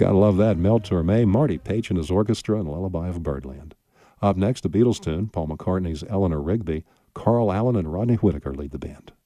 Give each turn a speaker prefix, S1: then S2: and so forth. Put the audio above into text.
S1: Gotta love that. Mel Torme, Marty Paich and his orchestra, and Lullaby of Birdland. Up next, a Beatles tune, Paul McCartney's Eleanor Rigby. Carl Allen and Rodney Whittaker lead the band.